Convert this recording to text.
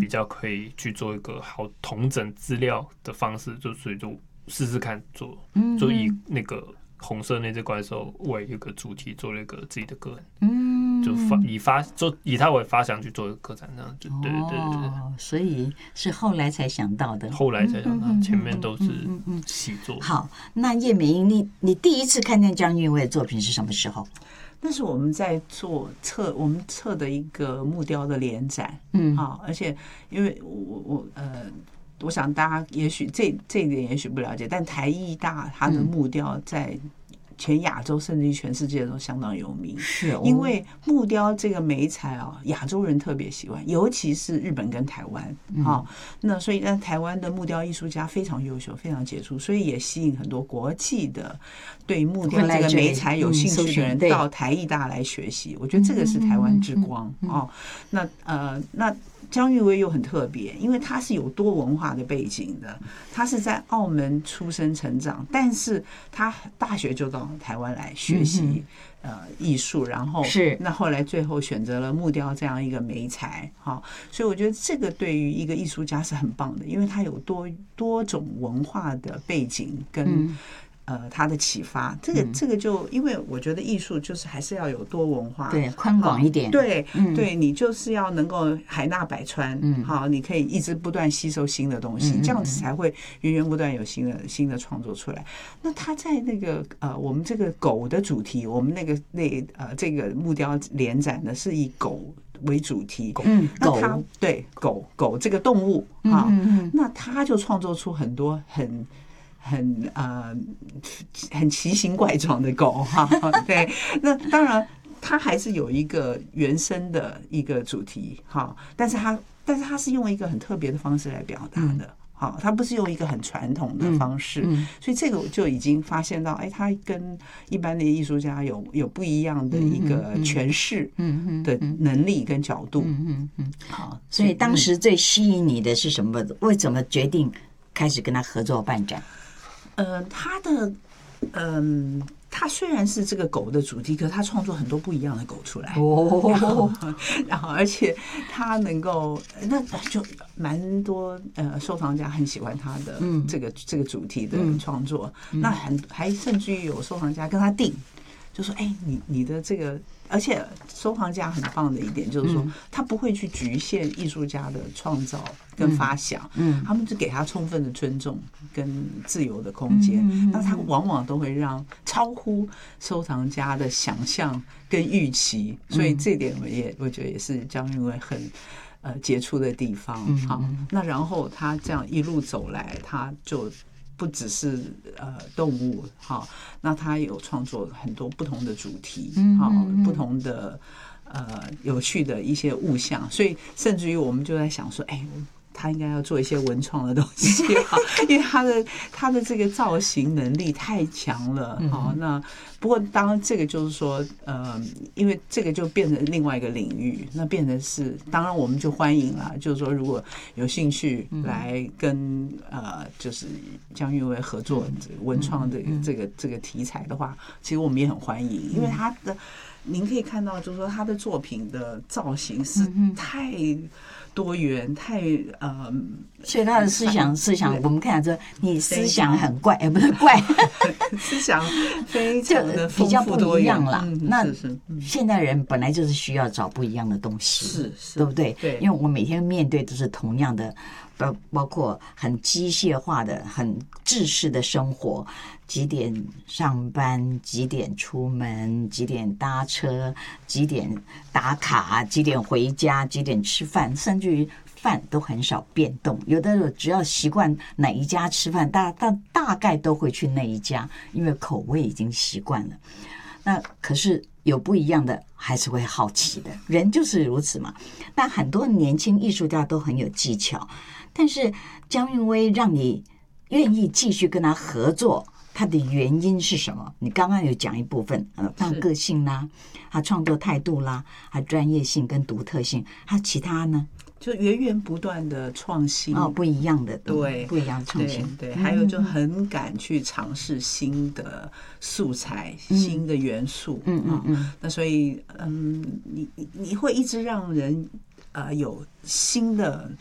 比较可以去做一个好统整资料的方式，所以就试试看做，就以那个红色那只怪兽为一个主题，做了一个自己的个案，就以它为发想去做一个个展，这样就对。 所以是后来才想到的， 后来才想到，前面都是习作。 好，那叶美英，你第一次看见姜韵薇的作品是什么时候？ 那是我们在我们测的一个木雕的联展，而且因为我想大家也许这一点也许不了解，但台艺大它的木雕在全亚洲甚至于全世界都相当有名， 是因为木雕这个媒材啊，亚洲人特别喜欢，尤其是日本跟台湾那所以台湾的木雕艺术家非常优秀，非常杰出，所以也吸引很多国际的对木雕这个媒材有兴趣的人到台艺大来学习。我觉得这个是台湾之光那姜韵薇又很特别，因为她是有多文化的背景的，她是在澳门出生成长，但是她大学就到台湾来学习艺术，然后那后来最后选择了木雕这样一个媒材，所以我觉得这个对于一个艺术家是很棒的，因为他有多种文化的背景跟他的启发，这个就因为我觉得艺术就是还是要有多文化， 对，宽广一点， 对，你就是要能够海纳百川，好，你可以一直不断吸收新的东西，这样子才会源源不断有新的创作出来。那他在那个我们这个狗的主题，我们这个木雕联展呢是以狗为主题，那他对狗这个动物那他就创作出很多很奇形怪状的狗对，那当然它还是有一个原生的一个主题但是它是用一个很特别的方式来表达的。它不是用一个很传统的方式，所以这个我就已经发现到，它跟一般的艺术家有不一样的一个诠释的能力跟角度。 好，所以当时最吸引你的是什么？为什么决定开始跟他合作办展？ 他虽然是这个狗的主题，可是他创作很多不一样的狗出来然后而且他能够，那就蛮多收藏家很喜欢他的这个主题的创作，那还甚至于有收藏家跟他订，就说你的这个。而且收藏家很棒的一点就是说，他不会去局限艺术家的创造跟发想，他们就给他充分的尊重跟自由的空间，那他往往都会让超乎收藏家的想象跟预期，所以这点我觉得也是姜韵薇很杰出的地方。好，那然后他这样一路走来，他就不只是动物那他有创作很多不同的主题不同的有趣的一些物象，所以甚至于我们就在想说他应该要做一些文创的东西因为他的这个造型能力太强了那不过当然这个就是说因为这个就变成另外一个领域，那变成是当然我们就欢迎啦，就是说如果有兴趣来跟就是姜韵薇合作文创的这个题材的话，其实我们也很欢迎，因为他的您可以看到就是说他的作品的造型是太多元太所以他的思想我们看说你思想很怪不是怪思想非常的丰富多元， 比较不一样啦那现代人本来就是需要找不一样的东西，是对不对？对，因为我每天面对都是同样的包括很机械化的很制式的生活，几点上班，几点出门，几点搭车，几点打卡，几点回家，几点吃饭，甚至于饭都很少变动，有的人只要习惯哪一家吃饭，大概都会去那一家，因为口味已经习惯了。那可是有不一样的还是会好奇的，人就是如此嘛。那很多年轻艺术家都很有技巧，但是姜韵薇让你愿意继续跟他合作，他的原因是什么？你刚刚有讲一部分他个性啦，他创作态度啦，他专业性跟独特性，还有其他呢？ 就源源不断的创新不一样的， 对， 不一样的创新， 对，还有就很敢去尝试新的素材、新的元素，那所以你会一直让人有新的